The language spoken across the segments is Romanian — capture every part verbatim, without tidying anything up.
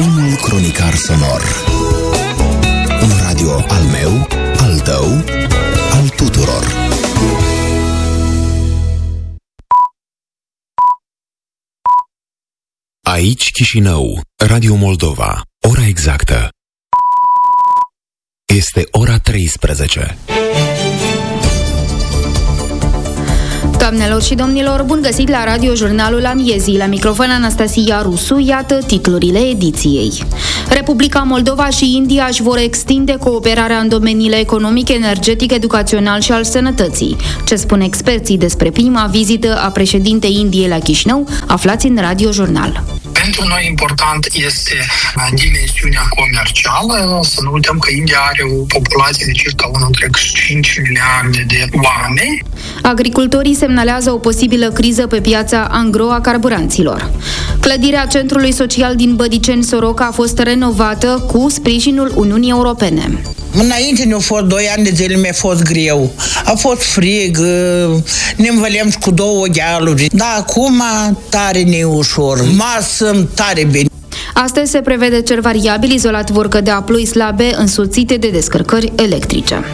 Primul cronicar sonor. Un radio al meu, al tău, al tuturor. Aici Chișinău, Radio Moldova. Ora exactă este ora treisprezece. Doamnelor și domnilor, bun găsit la Radio Jurnalul Amiezii. La microfon Anastasia Rusu, iată titlurile ediției. Republica Moldova și India își vor extinde cooperarea în domeniile economic, energetic, educațional și al sănătății. Ce spun experții despre prima vizită a președintei Indiei la Chișinău, aflați în Radio Jurnal. Pentru noi important este dimensiunea comercială. Să nu uităm că India are o populație de circa unu virgulă cinci miliarde de oameni. Agricultorii semnalează o posibilă criză pe piața angro a carburanților. Clădirea Centrului Social din Bădiceni Soroca a fost renovată cu sprijinul Uniunii Europene. Înainte ne-au fost doi ani de zile, mi-a fost greu. A fost frig, ne învăleam și cu două ghealuri. Dar acum tare neușor. Masă tare bine. Astăzi se prevede cer variabil, izolat vor cădea ploi slabe însoțite de descărcări electrice.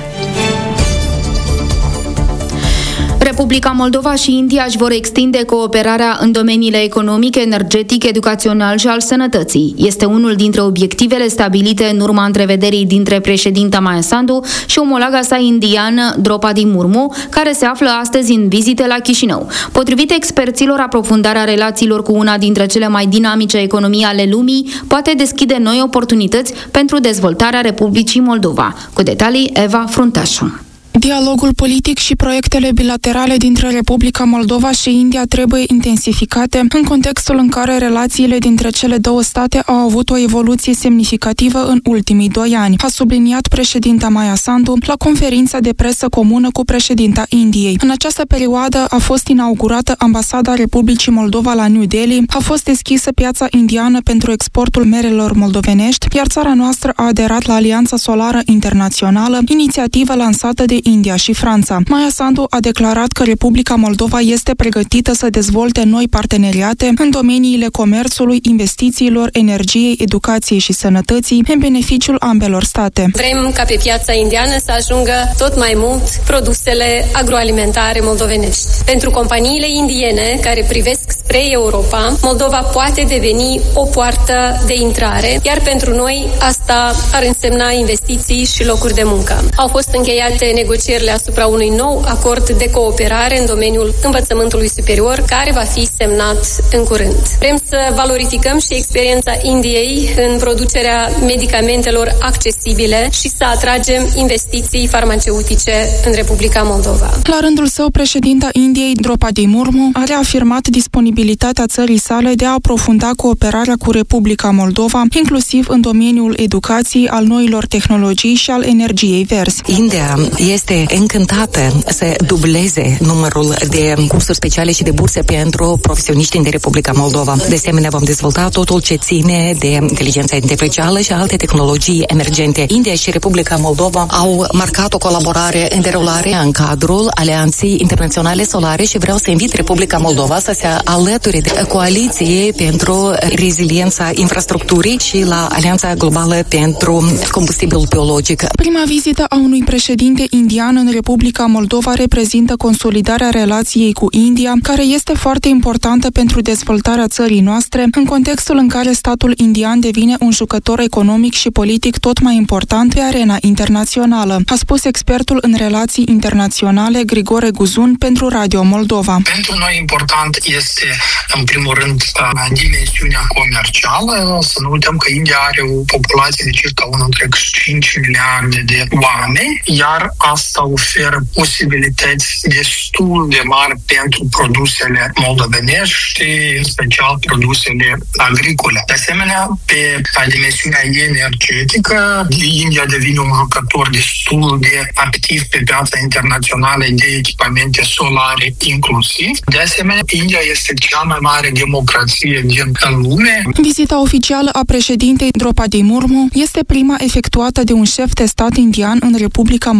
Republica Moldova și India își vor extinde cooperarea în domeniile economic, energetic, educațional și al sănătății. Este unul dintre obiectivele stabilite în urma întrevederii dintre președinta Maia Sandu și omologa sa indiană, Draupadi Murmu, care se află astăzi în vizită la Chișinău. Potrivit experților, aprofundarea relațiilor cu una dintre cele mai dinamice economii ale lumii poate deschide noi oportunități pentru dezvoltarea Republicii Moldova. Cu detalii, Eva Fruntașu. Dialogul politic și proiectele bilaterale dintre Republica Moldova și India trebuie intensificate în contextul în care relațiile dintre cele două state au avut o evoluție semnificativă în ultimii doi ani, a subliniat președinta Maia Sandu la conferința de presă comună cu președinta Indiei. În această perioadă a fost inaugurată ambasada Republicii Moldova la New Delhi, a fost deschisă piața indiană pentru exportul merelor moldovenești, iar țara noastră a aderat la Alianța Solară Internațională, inițiativă lansată de India și Franța. Maia Sandu a declarat că Republica Moldova este pregătită să dezvolte noi parteneriate în domeniile comerțului, investițiilor, energiei, educației și sănătății, în beneficiul ambelor state. Vrem ca pe piața indiană să ajungă tot mai mult produsele agroalimentare moldovenești. Pentru companiile indiene care privesc spre Europa, Moldova poate deveni o poartă de intrare, iar pentru noi asta ar însemna investiții și locuri de muncă. Au fost încheiate negocierile asupra unui nou acord de cooperare în domeniul învățământului superior, care va fi semnat în curând. Vrem să valorificăm și experiența Indiei în producerea medicamentelor accesibile și să atragem investiții farmaceutice în Republica Moldova. La rândul său, președinta Indiei, Draupadi Murmu, a reafirmat disponibilitatea țării sale de a aprofunda cooperarea cu Republica Moldova, inclusiv în domeniul educației, al noilor tehnologii și al energiei verzi. India este încântată să dubleze numărul de cursuri speciale și de burse pentru profesioniști din Republica Moldova. De asemenea, vom dezvolta totul ce ține de inteligența artificială și alte tehnologii emergente. India și Republica Moldova au marcat o colaborare în derulare în cadrul Alianței Internaționale Solare și vreau să invit Republica Moldova să se alăture de coaliție pentru reziliența infrastructurii și la Alianța Globală pentru Combustibil Biologic. Prima vizită a unui președinte indian în Republica Moldova reprezintă consolidarea relației cu India, care este foarte importantă pentru dezvoltarea țării noastre, în contextul în care statul indian devine un jucător economic și politic tot mai important pe arena internațională, a spus expertul în relații internaționale Grigore Guzun pentru Radio Moldova. Pentru noi important este, în primul rând, dimensiunea comercială. Să nu uităm că India are o populație de circa unu virgulă cinci miliarde de oameni, iar asta oferă posibilități destul de mari pentru produsele moldovenești, în special produsele agricole. De asemenea, pe dimensiunea energetică, India devine un jucător destul de activ pe piața internațională de echipamente solare inclusiv. De asemenea, India este cea mai mare democrație din lume. Vizita oficială a președintei Draupadi Murmu este prima efectuată de un șef de stat indian în Republica Moldova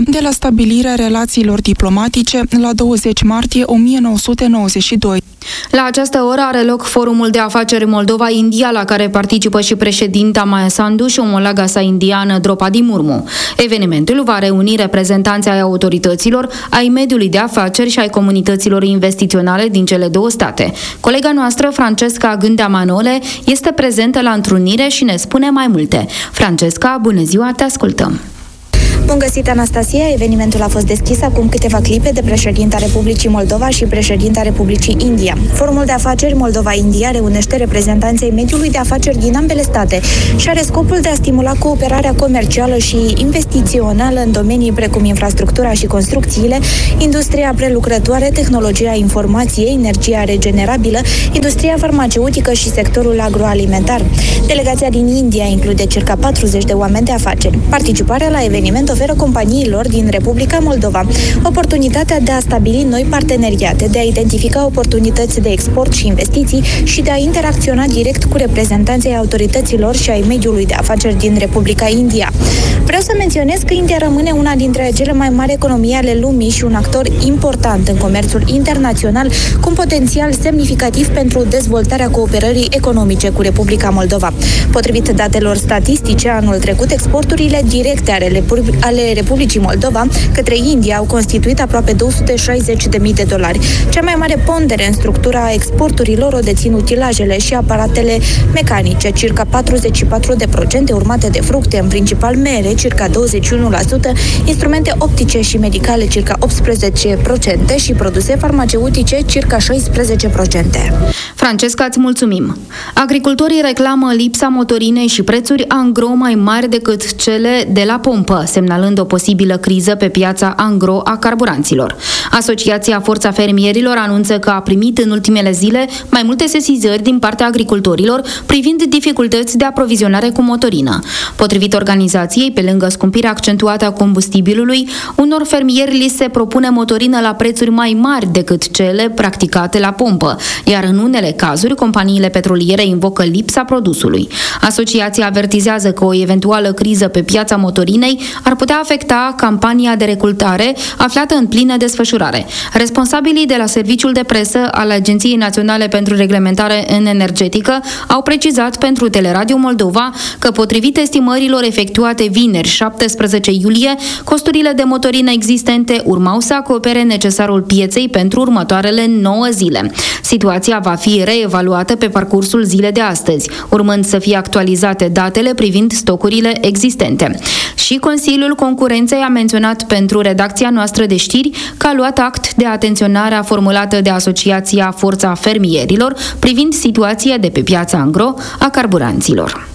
de la stabilirea relațiilor diplomatice la douăzeci martie o mie nouă sute nouăzeci și doi. La această oră are loc forumul de afaceri Moldova-India, la care participă și președinta Maia Sandu și omologa sa indiană Draupadi Murmu. Evenimentul va reuni reprezentanții ai autorităților, ai mediului de afaceri și ai comunităților investiționale din cele două state. Colega noastră, Francesca Gândea Manole, este prezentă la întrunire și ne spune mai multe. Francesca, bună ziua, te ascultăm! Bun găsit, Anastasia! Evenimentul a fost deschis acum câteva clipe de președinta Republicii Moldova și președinta Republicii India. Forumul de afaceri Moldova-India reunește reprezentanții mediului de afaceri din ambele state și are scopul de a stimula cooperarea comercială și investițională în domenii precum infrastructura și construcțiile, industria prelucrătoare, tehnologia informației, energia regenerabilă, industria farmaceutică și sectorul agroalimentar. Delegația din India include circa patruzeci de oameni de afaceri. Participarea la eveniment oferă companiilor din Republica Moldova oportunitatea de a stabili noi parteneriate, de a identifica oportunități de export și investiții și de a interacționa direct cu reprezentanții autorităților și ai mediului de afaceri din Republica India. Vreau să menționez că India rămâne una dintre cele mai mari economii ale lumii și un actor important în comerțul internațional, cu un potențial semnificativ pentru dezvoltarea cooperării economice cu Republica Moldova. Potrivit datelor statistice, anul trecut, exporturile directe ale ale Republicii Moldova către India au constituit aproape două sute șaizeci de mii de dolari. Cea mai mare pondere în structura exporturilor o dețin utilajele și aparatele mecanice, circa patruzeci și patru de procente, urmate de fructe, în principal mere, circa douăzeci și unu la sută, instrumente optice și medicale, circa optsprezece la sută și produse farmaceutice, circa șaisprezece la sută. Francesca, îți mulțumim! Agricultorii reclamă lipsa motorinei și prețuri angro mai mari decât cele de la pompă, semnalând o posibilă criză pe piața angro a carburanților. Asociația Forța Fermierilor anunță că a primit în ultimele zile mai multe sesizări din partea agricultorilor privind dificultăți de aprovizionare cu motorină. Potrivit organizației, pe lângă scumpirea accentuată a combustibilului, unor fermieri li se propune motorină la prețuri mai mari decât cele practicate la pompă, iar în unele cazuri, companiile petroliere invocă lipsa produsului. Asociația avertizează că o eventuală criză pe piața motorinei ar putea afecta campania de recoltare aflată în plină desfășurare. Responsabilii de la Serviciul de Presă al Agenției Naționale pentru Reglementare în Energetică au precizat pentru Teleradio Moldova că, potrivit estimărilor efectuate vineri șaptesprezece iulie, costurile de motorină existente urmau să acopere necesarul pieței pentru următoarele nouă zile. Situația va fi reevaluată pe parcursul zilei de astăzi, urmând să fie actualizate datele privind stocurile existente. Și Consiliul Concurenței a menționat pentru redacția noastră de știri că a luat act de atenționarea formulată de Asociația Forța Fermierilor privind situația de pe piața angro a carburanților.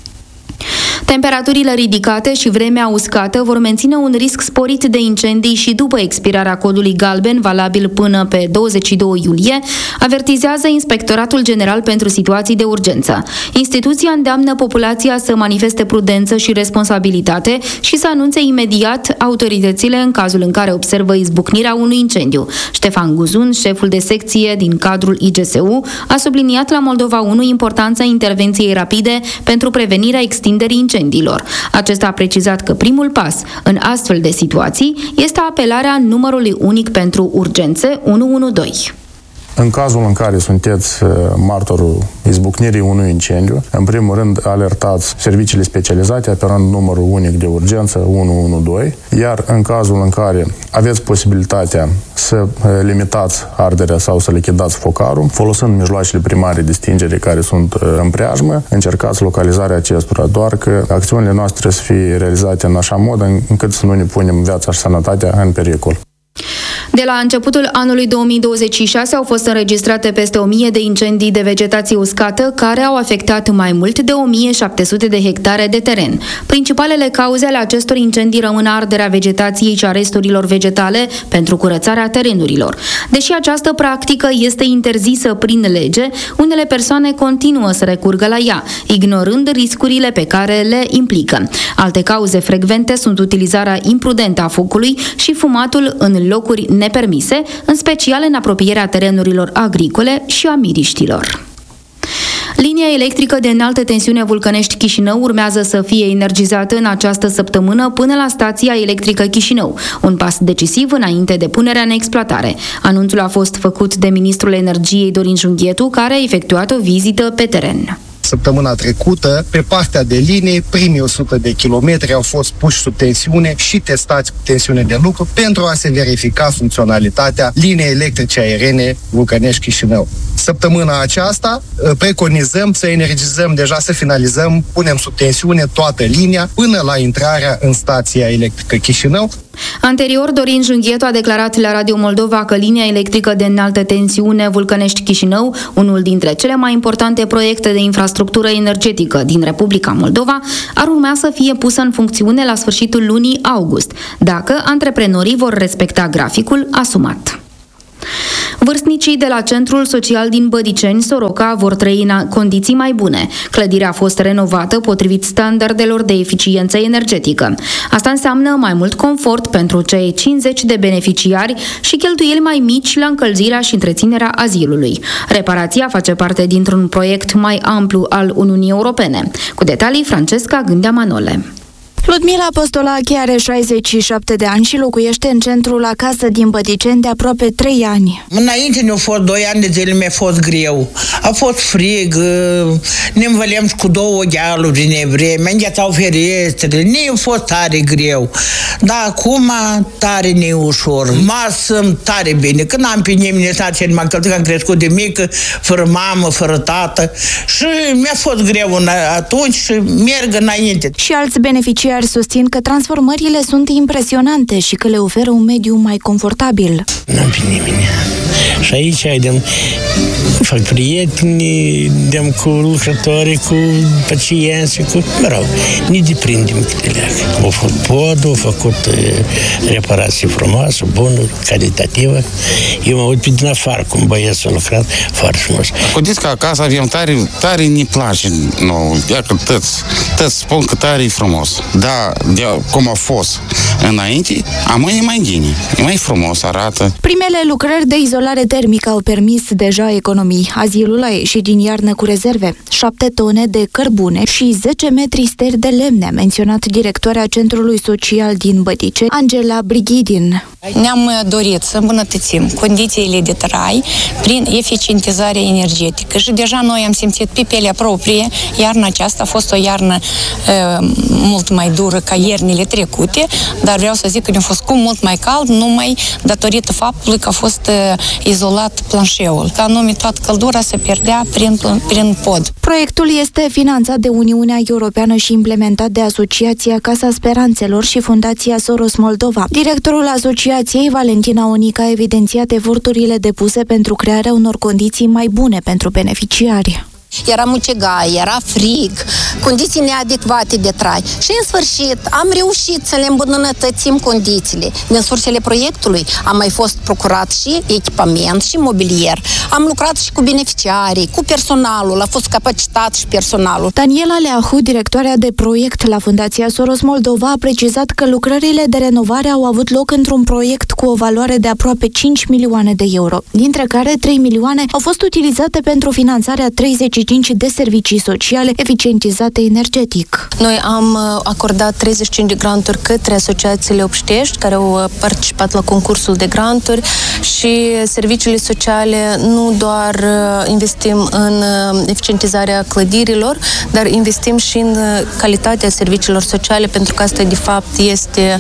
Temperaturile ridicate și vremea uscată vor menține un risc sporit de incendii și după expirarea codului galben, valabil până pe douăzeci și doi iulie, avertizează Inspectoratul General pentru Situații de Urgență. Instituția îndeamnă populația să manifeste prudență și responsabilitate și să anunțe imediat autoritățile în cazul în care observă izbucnirea unui incendiu. Ștefan Guzun, șeful de secție din cadrul I G S U, a subliniat la Moldova unu importanța intervenției rapide pentru prevenirea extinderii incendiilor. Acesta a precizat că primul pas în astfel de situații este apelarea numărului unic pentru urgențe unu unu doi. În cazul în care sunteți martorul izbucnirii unui incendiu, în primul rând alertați serviciile specializate apelând numărul unic de urgență unu unu doi, iar în cazul în care aveți posibilitatea să limitați arderea sau să lichidați focarul, folosind mijloacele primare de stingere care sunt în preajmă, încercați localizarea acestora, doar că acțiunile noastre trebuie să fie realizate în așa mod încât să nu ne punem viața și sănătatea în pericol. De la începutul anului două mii douăzeci și șase au fost înregistrate peste o mie de incendii de vegetație uscată, care au afectat mai mult de o mie șapte sute de hectare de teren. Principalele cauze ale acestor incendii rămân arderea vegetației și a resturilor vegetale pentru curățarea terenurilor. Deși această practică este interzisă prin lege, unele persoane continuă să recurgă la ea, ignorând riscurile pe care le implică. Alte cauze frecvente sunt utilizarea imprudentă a focului și fumatul în locuri nepermise, în special în apropierea terenurilor agricole și a miriștilor. Linia electrică de înaltă tensiune Vulcănești-Chișinău urmează să fie energizată în această săptămână până la stația electrică Chișinău, un pas decisiv înainte de punerea în exploatare. Anunțul a fost făcut de ministrul energiei Dorin Junghietu, care a efectuat o vizită pe teren. Săptămâna trecută, pe partea de linie, primii o sută de kilometri au fost puși sub tensiune și testați cu tensiune de lucru pentru a se verifica funcționalitatea liniei electrice aeriene Vulcănești-Chișinău. Săptămâna aceasta preconizăm să energizăm, deja să finalizăm, punem sub tensiune toată linia până la intrarea în stația electrică Chișinău. Anterior, Dorin Junghietu a declarat la Radio Moldova că linia electrică de înaltă tensiune Vulcănești-Chișinău, unul dintre cele mai importante proiecte de infrastructură energetică din Republica Moldova, ar urma să fie pusă în funcțiune la sfârșitul lunii august, dacă antreprenorii vor respecta graficul asumat. Vârstnicii de la Centrul Social din Bădiceni, Soroca, vor trăi în condiții mai bune. Clădirea a fost renovată potrivit standardelor de eficiență energetică. Asta înseamnă mai mult confort pentru cei cincizeci de beneficiari și cheltuieli mai mici la încălzirea și întreținerea azilului. Reparația face parte dintr-un proiect mai amplu al Uniunii Europene. Cu detalii, Francesca Gândea Manole. Ludmila Postolache are șaizeci și șapte de ani și locuiește în centrul acasă din Bădiceni de aproape trei ani. Înainte ne-au fost doi ani de zile, mi-a fost greu. A fost frig, ne învălem cu două ghealuri în vreme, înghețau ferestrele, ne-a fost tare greu. Dar acum tare neușor. Masă tare bine. Când am pe nimeni stat și m-am călțit, am crescut de mică, fără mamă, fără tată. Și mi-a fost greu atunci și merg înainte. Și alți beneficiari susțin că transformările sunt impresionante și că le oferă un mediu mai confortabil. N-am pe nimeni. Și aici ai de fac prieteni, de cu lucrători, cu pacienți, cu, mă rog, ne deprindem câte leacă. Au făcut podul, au făcut reparații frumoase, bună, calitativă. Eu mă uit pe din afară, cum băieții au lucrat, foarte frumos. Gândiți că acasă avem tare, tare ne place nouă, iar că tăți, tăți spun că tare e frumos. Da, de, cum a fost înainte, am e mai bine, e mai frumos, arată. Primele lucrări de izolare termică au permis deja economii. Azilul a ieșit din iarnă cu rezerve, șapte tone de cărbune și zece metri steri de lemne, a menționat directoarea Centrului Social din Bădiceni, Angela Brighidin. Ne-am dorit să îmbunătățim condițiile de trai prin eficientizarea energetică și deja noi am simțit pe pielea proprie. Iarna aceasta a fost o iarnă uh, mult mai dură ca iernile trecute, dar vreau să zic că ne-a fost cu mult mai cald, numai datorită faptului că a fost uh, izolat planșeul. Ca anume toată căldura se pierdea prin, prin pod. Proiectul este finanțat de Uniunea Europeană și implementat de Asociația Casa Speranțelor și Fundația Soros Moldova. Directorul Asociației, Valentina Onica, a evidențiat eforturile depuse pentru crearea unor condiții mai bune pentru beneficiari. Era mucegai, era frig, condiții neadecvate de trai. Și în sfârșit am reușit să le îmbunătățim condițiile. Din sursele proiectului am mai fost procurat și echipament și mobilier. Am lucrat și cu beneficiarii, cu personalul, a fost capacitat și personalul. Daniela Leahu, directoarea de proiect la Fundația Soros Moldova, a precizat că lucrările de renovare au avut loc într-un proiect cu o valoare de aproape cinci milioane de euro, dintre care trei milioane au fost utilizate pentru finanțarea treizeci și cinci de servicii sociale eficientizate energetic. Noi am acordat treizeci și cinci de granturi către asociațiile obștești care au participat la concursul de granturi și serviciile sociale nu doar investim în eficientizarea clădirilor, dar investim și în calitatea serviciilor sociale, pentru că asta de fapt este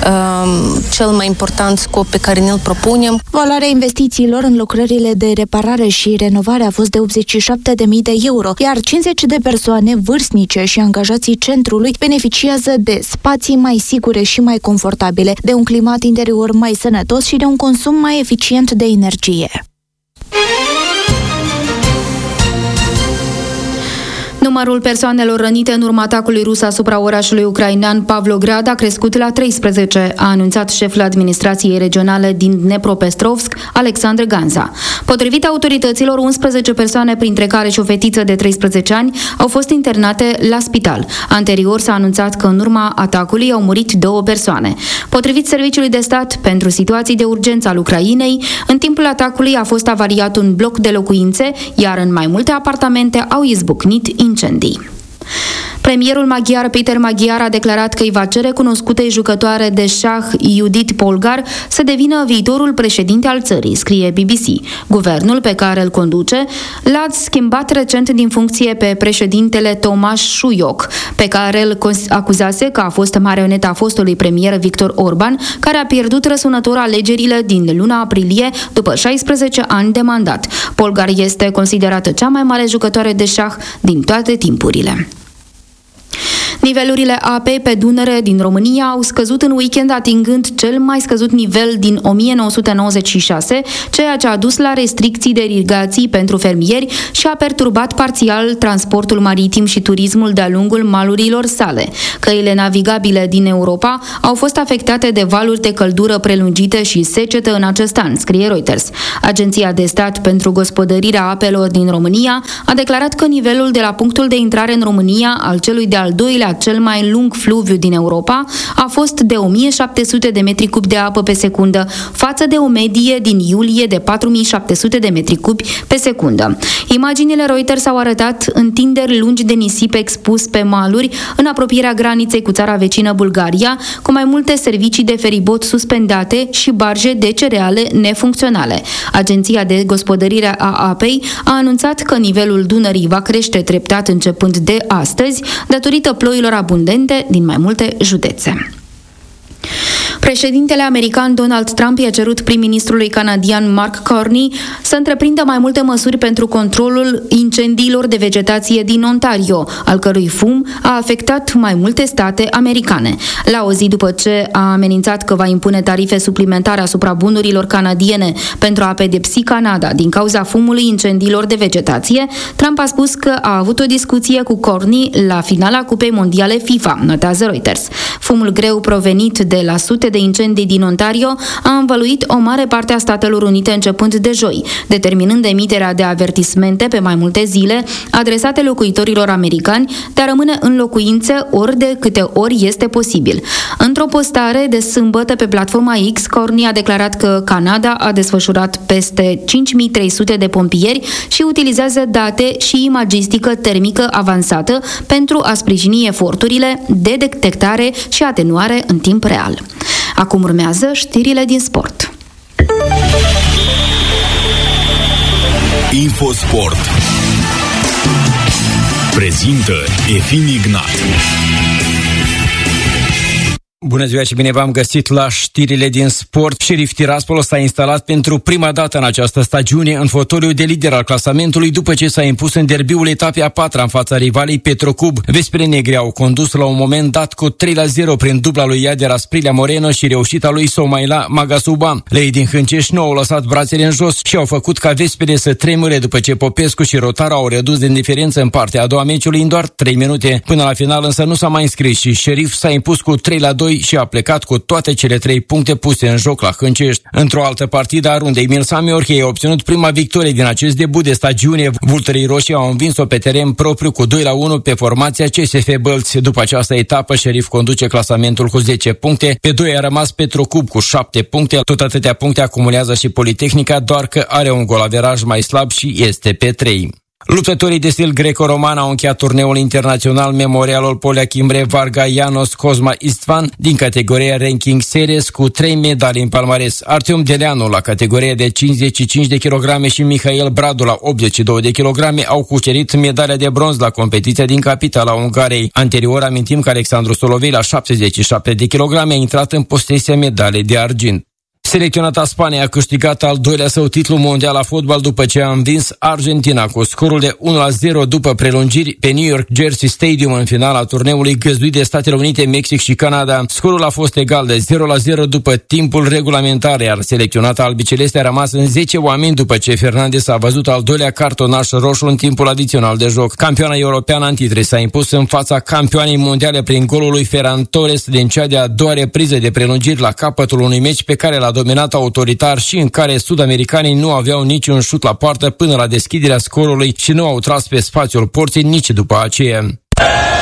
um, cel mai important scop pe care ne-l propunem. Valoarea investițiilor în lucrările de reparare și renovare a fost de optzeci și șapte de mii de euro, iar cincizeci de persoane vârstnice și angajații centrului beneficiază de spații mai sigure și mai confortabile, de un climat interior mai sănătos și de un consum mai eficient de energie. Numărul persoanelor rănite în urma atacului rus asupra orașului ucrainean Pavlograd a crescut la treisprezece, a anunțat șeful administrației regionale din Dnepropetrovsk, Alexandru Ganza. Potrivit autorităților, unsprezece persoane, printre care și o fetiță de treisprezece ani, au fost internate la spital. Anterior s-a anunțat că în urma atacului au murit două persoane. Potrivit Serviciului de Stat pentru Situații de Urgență al Ucrainei, în timpul atacului a fost avariat un bloc de locuințe, iar în mai multe apartamente au izbucnit incendii. Premierul maghiar Peter Magyar a declarat că îi va cere cunoscutei jucătoare de șah Judith Polgar să devină viitorul președinte al țării, scrie B B C. Guvernul pe care îl conduce l-a schimbat recent din funcție pe președintele Tomaș Șuioc, pe care îl acuzase că a fost marioneta fostului premier Victor Orban, care a pierdut răsunător alegerile din luna aprilie după șaisprezece ani de mandat. Polgar este considerată cea mai mare jucătoare de șah din toate timpurile. Nivelurile apei pe Dunăre din România au scăzut în weekend, atingând cel mai scăzut nivel din o mie nouă sute nouăzeci și șase, ceea ce a dus la restricții de irigații pentru fermieri și a perturbat parțial transportul maritim și turismul de-a lungul malurilor sale. Căile navigabile din Europa au fost afectate de valuri de căldură prelungite și secetă în acest an, scrie Reuters. Agenția de Stat pentru Gospodărirea Apelor din România a declarat că nivelul de la punctul de intrare în România al celui de-al doilea cel mai lung fluviu din Europa a fost de o mie șapte sute de metri cubi de apă pe secundă, față de o medie din iulie de patru mii șapte sute de metri cubi pe secundă. Imaginile Reuters au arătat întinderi lungi de nisip expus pe maluri în apropierea graniței cu țara vecină Bulgaria, cu mai multe servicii de feribot suspendate și barje de cereale nefuncționale. Agenția de Gospodărire a Apei a anunțat că nivelul Dunării va crește treptat începând de astăzi, datorită ploilor abundente din mai multe județe. Președintele american Donald Trump i-a cerut prim-ministrului canadian Mark Carney să întreprindă mai multe măsuri pentru controlul incendiilor de vegetație din Ontario, al cărui fum a afectat mai multe state americane. La o zi după ce a amenințat că va impune tarife suplimentare asupra bunurilor canadiene pentru a pedepsi Canada din cauza fumului incendiilor de vegetație, Trump a spus că a avut o discuție cu Carney la finala Cupei Mondiale FIFA, notează Reuters. Fumul greu provenit de la sute de incendii din Ontario a învăluit o mare parte a Statelor Unite începând de joi, determinând emiterea de avertismente pe mai multe zile adresate locuitorilor americani de a rămâne în locuințe ori de câte ori este posibil. Într-o postare de sâmbătă pe platforma X, Carney a declarat că Canada a desfășurat peste cinci mii trei sute de pompieri și utilizează date și imagistică termică avansată pentru a sprijini eforturile de detectare și atenuare în timp real. Acum urmează știrile din sport. Infosport prezintă Efim Ignat. Bună ziua și bine v-am găsit la știrile din sport. Sheriff Tiraspol s-a instalat pentru prima dată în această stagiune în fotoliul de lider al clasamentului după ce s-a impus în derbiul etapei a patra în fața rivalei Petrocub. Vespre negri au condus la un moment dat cu trei la zero prin dubla lui Iader Asprilia Moreno și reușita lui Somaila Magasuba. Lei din Hâncești nu au lăsat brațele în jos și au făcut ca Vespere să tremure după ce Popescu și Rotaru au redus de indiferență în partea a doua meciului în doar trei minute. Până la final însă nu s-a mai înscris și Sheriff s-a impus cu trei la doi și a plecat cu toate cele trei puncte puse în joc la Hâncești. Într-o altă partidă a rundei, Milsa Miorhei a obținut prima victorie din acest debut de stagiune. Vulturii roșii au învins-o pe teren propriu cu doi la unu pe formația C S F Bălți. După această etapă, Sheriff conduce clasamentul cu zece puncte, pe doi a rămas Petrocub cu șapte puncte, tot atâtea puncte acumulează și Politehnica, doar că are un golaveraj mai slab și este pe trei. Luptătorii de stil greco-roman au încheiat turneul internațional Memorialul Poliachimre Varga Janos Cosma Istvan din categoria Ranking Series cu trei medalii în palmares. Artiom Deleanu la categoria de cincizeci și cinci de kilograme și Mihail Bradu la optzeci și doi de kilograme au cucerit medalia de bronz la competiția din capitala Ungariei. Anterior amintim că Alexandru Solovei la șaptezeci și șapte de kilograme a intrat în posesia medaliei de argint. Selecționata Spania a câștigat al doilea său titlu mondial la fotbal după ce a învins Argentina cu scorul de unu la zero după prelungiri pe New York Jersey Stadium în finala turneului găzduit de Statele Unite, Mexic și Canada. Scorul a fost egal de zero la zero după timpul regulamentar, iar selecționata albiceleste a rămas în zece oameni după ce Fernandez a văzut al doilea cartonaș roșu în timpul adițional de joc. Campioana europeană antitre s-a impus în fața campioanei mondiale prin golul lui Ferran Torres din cea de-a doua repriză de prelungiri la capătul unui meci pe care l-a dominat autoritar și în care sud-americanii nu aveau niciun șut la poartă până la deschiderea scorului și nu au tras pe spațiul porții nici după aceea.